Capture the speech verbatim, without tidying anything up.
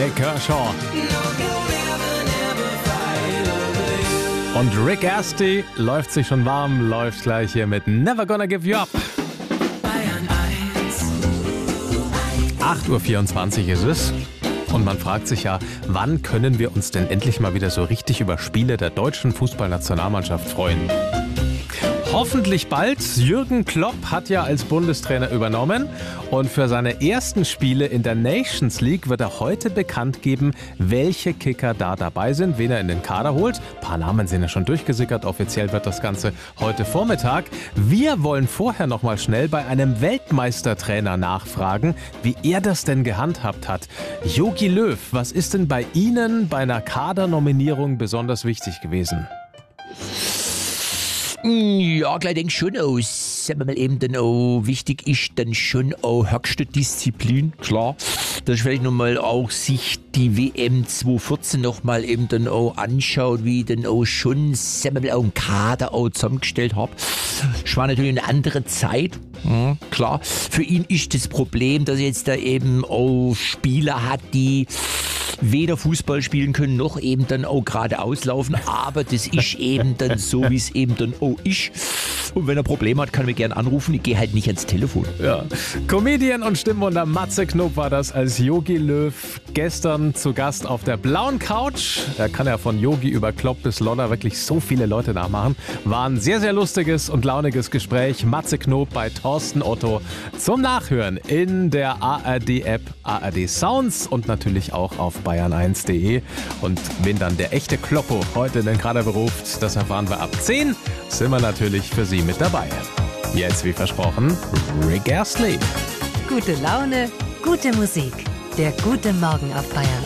Craig Kershaw. Und Rick Astley läuft sich schon warm, läuft gleich hier mit Never Gonna Give You Up. acht Uhr vierundzwanzig ist es. Und man fragt sich ja, wann können wir uns denn endlich mal wieder so richtig über Spiele der deutschen Fußballnationalmannschaft freuen? Hoffentlich bald. Jürgen Klopp hat ja als Bundestrainer übernommen und für seine ersten Spiele in der Nations League wird er heute bekannt geben, welche Kicker da dabei sind, wen er in den Kader holt. Ein paar Namen sind ja schon durchgesickert, offiziell wird das Ganze heute Vormittag. Wir wollen vorher noch mal schnell bei einem Weltmeistertrainer nachfragen, wie er das denn gehandhabt hat. Jogi Löw, was ist denn bei Ihnen bei einer Kadernominierung besonders wichtig gewesen? Ja, gleich denk schon aus. Sagen wir mal eben dann auch, wichtig ist dann schon auch höchste Disziplin, klar. Dass ich vielleicht nochmal auch sich die W M zwanzig vierzehn nochmal eben dann auch anschaut, wie ich dann auch schon, sagen wir mal, auch einen Kader auch zusammengestellt habe. Es war natürlich eine andere Zeit, ja, klar. Für ihn ist das Problem, dass er jetzt da eben auch Spieler hat, die weder Fußball spielen können, noch eben dann auch gerade auslaufen. Aber das ist eben dann so, wie es eben dann auch ist. Und wenn er Probleme hat, kann er mich gerne anrufen. Ich gehe halt nicht ans Telefon. Ja. Comedian und Stimmwunder Matze Knob war das als Jogi Löw gestern zu Gast auf der blauen Couch. Er kann ja von Jogi über Klopp bis Lodder wirklich so viele Leute nachmachen. War ein sehr, sehr lustiges und launiges Gespräch. Matze Knob bei Thorsten Otto zum Nachhören in der A R D-App, A R D Sounds und natürlich auch auf bayern eins punkt de. Und wen dann der echte Kloppo heute in den Kader beruft, das erfahren wir ab zehn. Sind wir natürlich für Sie mit dabei. Jetzt, wie versprochen, Rick Astley. Gute Laune, gute Musik. Der gute Morgen auf Bayern